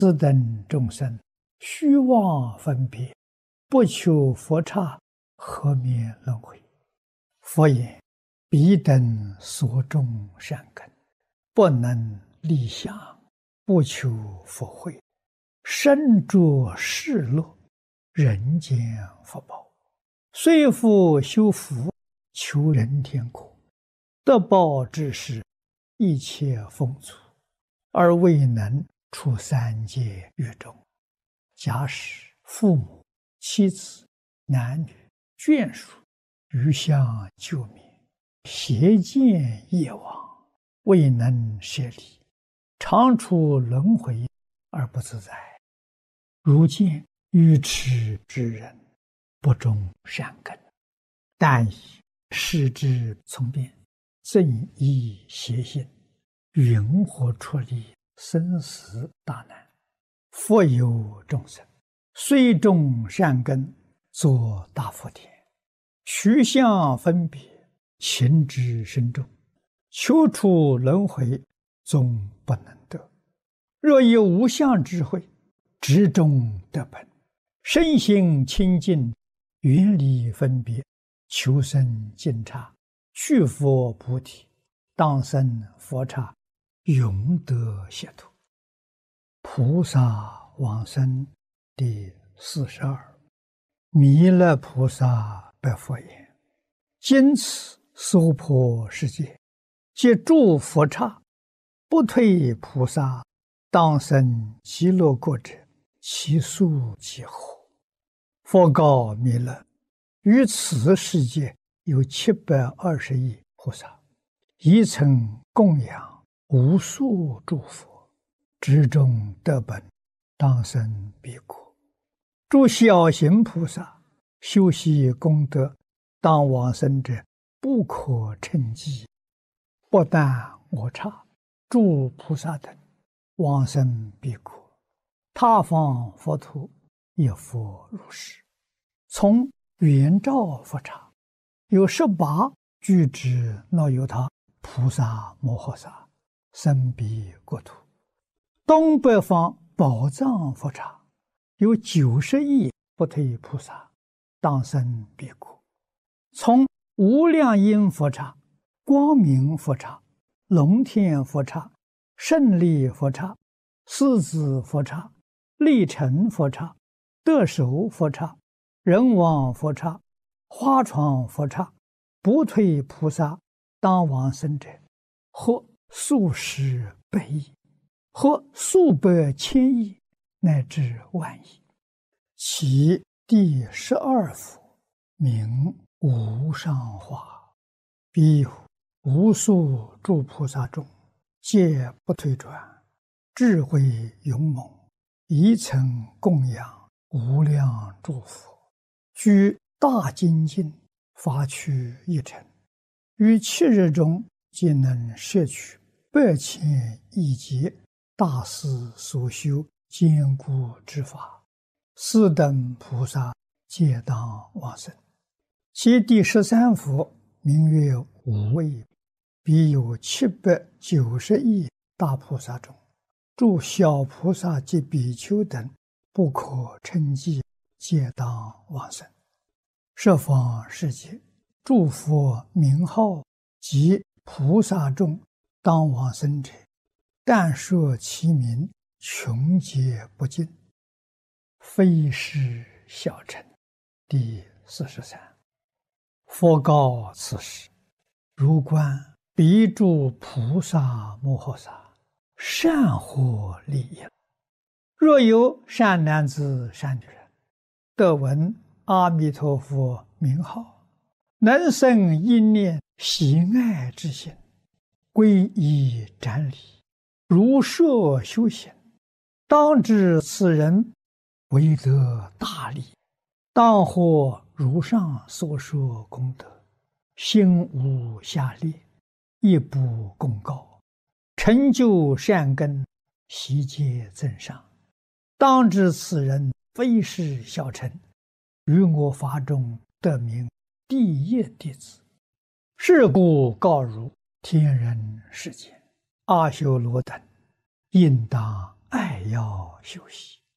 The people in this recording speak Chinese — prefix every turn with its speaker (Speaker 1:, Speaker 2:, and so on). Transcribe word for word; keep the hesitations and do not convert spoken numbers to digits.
Speaker 1: 此等众生，虚妄分别，不求佛刹，何免轮回？佛言：彼等所种善根，不能立想，不求佛慧，身着世乐，人间福报，虽复修福，求人天国，得报之时，一切丰足，而未能出三界狱中。假使父母、妻子、男女、眷属余相救灭，邪见业往，未能舍离，常处轮回而不自在。如见愚痴之人，不种善根，但以视之从变，正依邪心，云何出离生死大难？复有众生，虽种善根，作大福田，取相分别，情之深重，求出轮回，终不能得。若有无相智慧，执中得本，身心清净，远离分别，求生净刹，去佛菩提，当生佛刹，永得解脱。菩萨往生第四十二。弥勒菩萨白佛言：今此娑婆世界，皆诸佛刹，不退菩萨，当生极乐国者，其数几何？佛告弥勒：于此世界有七百二十亿菩萨，一曾供养无数诸佛，执中得本，当生彼国。诸小行菩萨修习功德，当往生者，不可称计。不但我刹，诸菩萨等往生彼国，他方佛土也复如是。从圆照佛刹，有十八具之那由他菩萨摩诃萨生彼国土。东北方宝藏佛刹，有九十亿不退菩萨，当生彼国。从无量音佛刹、光明佛刹、龙天佛刹、胜利佛刹、狮子佛刹、力成佛刹、得手佛刹、人王佛刹、花床佛刹，不退菩萨当往生者，或数十百亿，或数百千亿，乃至万亿。其第十二佛名无上化。彼有无数诸菩萨中，皆不退转，智慧勇猛，一曾供养无量诸佛，居大精进，发趣一尘，于七日中皆能摄取百千亿劫大师所修坚固之法，斯等菩萨皆当往生。其第十三佛名曰无畏。彼有七百九十亿大菩萨中，诸小菩萨及比丘等不可称计，皆当往生。十方世界诸佛名号及菩萨众当往生者，但说其名，穷劫不尽，非是小乘。第四十三。佛告此时：如观彼诸菩萨摩诃萨，善获利益。若有善男子善女人，得闻阿弥陀佛名号，能生一念喜爱之心，皈依瞻礼，如设修行，当知此人为得大利，当获如上所说功德，心无下劣，一不公告，成就善根，悉皆增上。当知此人非是小乘，于我法中得名第一弟子。是故告汝：天人世间阿修罗等，应当爱要修习。